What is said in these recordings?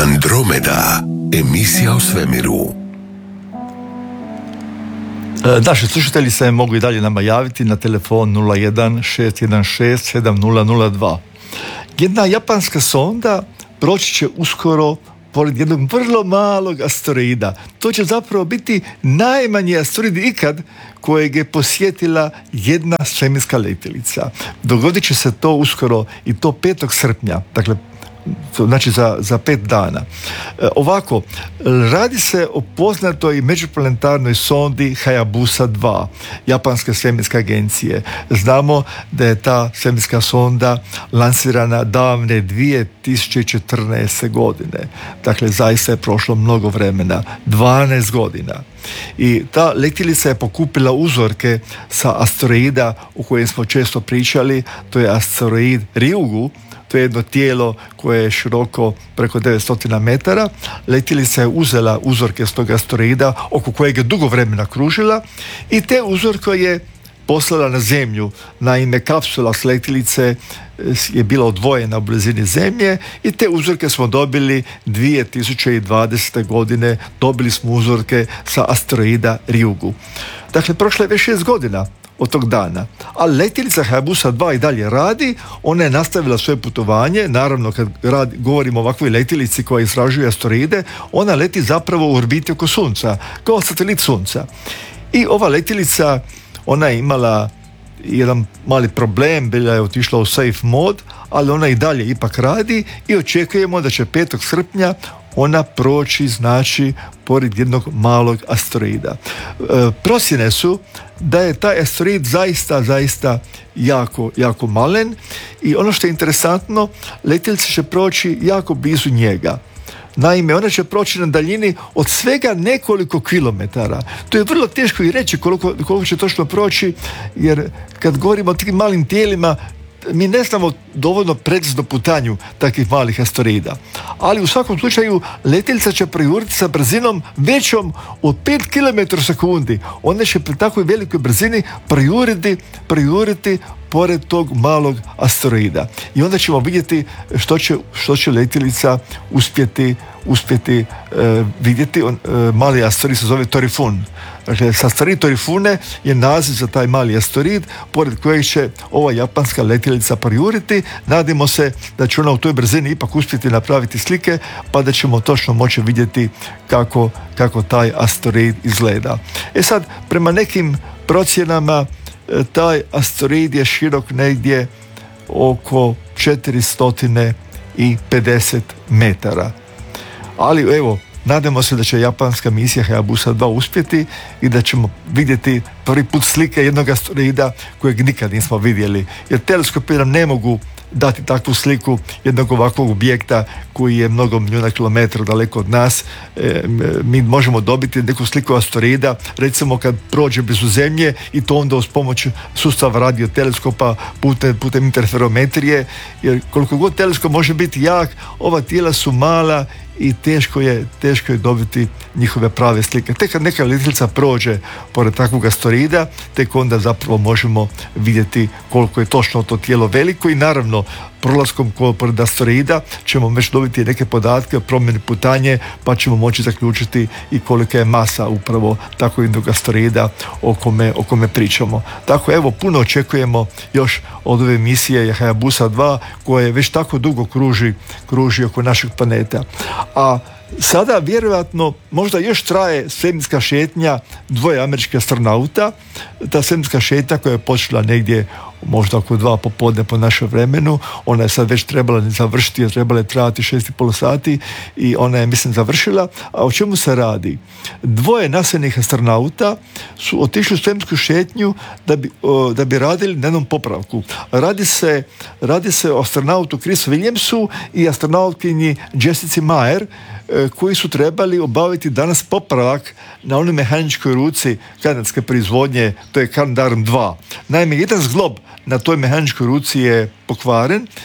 Andromeda, emisija o svemiru. Naši slušatelji se mogu i dalje nama javiti na telefon 01-616-7002. Jedna japanska sonda proći će uskoro pored jednog vrlo malog asteroida. To će zapravo biti najmanji asteroid ikad kojeg je posjetila jedna svemirska letjelica. Dogodit će se to uskoro i to 5. srpnja, dakle znači za 5 dana. Ovako, radi se o poznatoj međuplanetarnoj sondi Hayabusa 2, japanske svemirske agencije. Znamo da je ta svemirska sonda lansirana davne 2014. godine. Dakle, zaista je prošlo mnogo vremena, 12 godina. I ta letjelica je pokupila uzorke sa asteroida o kojem smo često pričali, to je asteroid Ryugu. To je jedno tijelo koje je široko preko 900 metara. Letjelica je uzela uzorke s tog asteroida oko kojeg je dugo vremena kružila i te uzorke je poslala na Zemlju. Naime, kapsula s letjelice je bila odvojena u blizini Zemlje i te uzorke smo dobili 2020. godine. Dobili smo uzorke sa asteroida Ryugu. Dakle, prošlo je već 6 godina od tog dana. A letjelica Hayabusa 2 i dalje radi, ona je nastavila svoje putovanje, naravno kad govorimo o ovakvoj letjelici koja istražuje asteroide, ona leti zapravo u orbiti oko Sunca, kao satelit Sunca. I ova letjelica, ona je imala jedan mali problem, bila je otišla u safe mod, ali ona i dalje ipak radi i očekujemo da će 5. srpnja ona proći, znači, pored jednog malog asteroida. Procjene su da je taj asteroid zaista jako malen i ono što je interesantno, letjelica će proći jako blizu njega. Naime, ona će proći na daljini od svega nekoliko kilometara. To je vrlo teško i reći koliko će točno proći, jer kad govorimo o tim malim tijelima, mi ne znamo dovoljno precizno putanju takvih malih asteroida. Ali u svakom slučaju letjelica će prejuriti sa brzinom većom od 5 km sekundi. Ona će pri takvoj velikoj brzini prejuriti pored tog malog asteroida. I onda ćemo vidjeti što će letjelica uspjeti vidjeti. Mali asteroid se zove Torifun. Dakle, asteroid Torifune je naziv za taj mali asteroid pored kojeg će ova japanska letjelica prejuriti. Nadimo se da će ona u toj brzini ipak uspjeti napraviti slike, pa da ćemo točno moći vidjeti kako taj asteroid izgleda. Sad, prema nekim procjenama, taj asteroid je širok negdje oko 450 metara. Ali evo, nadamo se da će japanska misija Hayabusa 2 uspjeti i da ćemo vidjeti prvi put slike jednog asteroida kojeg nikad nismo vidjeli. Jer teleskopi nam ne mogu dati takvu sliku jednog ovakvog objekta koji je mnogo milijuna kilometara daleko od nas. Mi možemo dobiti neku sliku asteroida, recimo kad prođe blizu Zemlje, i to onda uz pomoć sustava radioteleskopa putem interferometrije, jer koliko god teleskop može biti jak, ova tijela su mala i teško je dobiti njihove prave slike. Tek kad neka letjelica prođe pored takvog asteroida, tek onda zapravo možemo vidjeti koliko je točno to tijelo veliko i naravno prolaskom pored asteroida ćemo već dobiti neke podatke o promjeni putanje, pa ćemo moći zaključiti i kolika je masa upravo tako jednog asteroida o kome pričamo. Tako evo, puno očekujemo još od ove misije Hayabusa 2 koja već tako dugo kruži oko našeg planeta. A sada vjerojatno možda još traje svemirska šetnja dvoje američkih astronauta. Ta svemirska šetnja koja je počela negdje možda oko 2 popodne po našem vremenu, ona je sad već trebala završiti, jer trebala je trajati 6,5 sati i ona je, mislim, završila. A o čemu se radi? Dvoje nastavnih astronauta su otišli u svemirsku šetnju da bi radili na jednom popravku. Radi se o astronautu Chrisu Williamsu i astronautkinji Jessici Meyer, koji su trebali obaviti danas popravak na onoj mehaničkoj ruci kanadske proizvodnje, to je Canadarm 2. Naime, jedan zglob na toj mehaničkoj ruci je pokvaren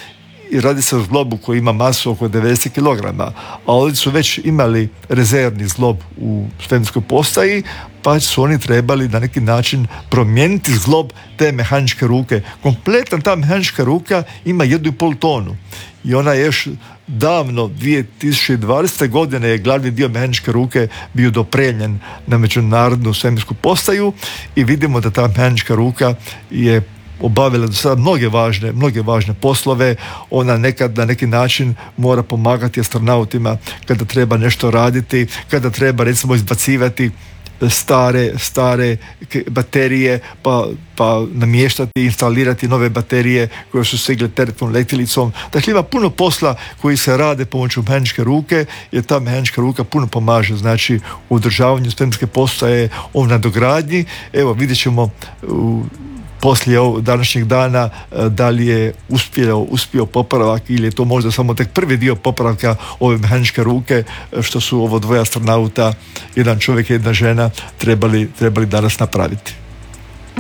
i radi se o zglobu koji ima masu oko 90 kg, a oni su već imali rezervni zglob u svemirskoj postaji, pa su oni trebali na neki način promijeniti zglob te mehaničke ruke. Kompletna ta mehanička ruka ima 1,5 tonu i ona je još davno 2020. godine je glavni dio mehaničke ruke bio dopremljen na međunarodnu svemirsku postaju i vidimo da ta mehanička ruka je obavila do sada mnoge važne poslove. Ona nekad na neki način mora pomagati astronautima kada treba nešto raditi, kada treba recimo izbacivati stare baterije pa namještati, instalirati nove baterije koje su stigle teretnom letjelicom. Dakle, ima puno posla koji se rade pomoću mehaničke ruke, jer ta mehanička ruka puno pomaže, znači u održavanju svemirske postaje, u nadogradnji. Evo, vidjet ćemo poslije ovog današnjeg dana da li je uspio popravak ili je to možda samo tek prvi dio popravka ove mehaničke ruke, što su ovo dvoje astronauta, jedan čovjek i jedna žena, trebali danas napraviti.